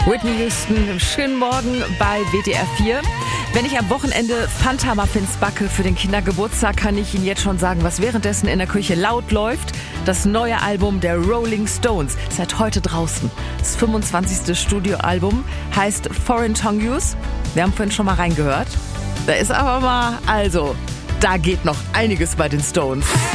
Whitney Houston, schönen Morgen bei WDR 4. Wenn ich am Wochenende Fanta-Muffins backe für den Kindergeburtstag, kann ich Ihnen jetzt schon sagen, was währenddessen in der Küche laut läuft. Das neue Album der Rolling Stones ist seit heute draußen. Das 25. Studioalbum heißt Foreign Tongues. Wir haben vorhin schon mal reingehört. Da ist aber mal, da geht noch einiges bei den Stones.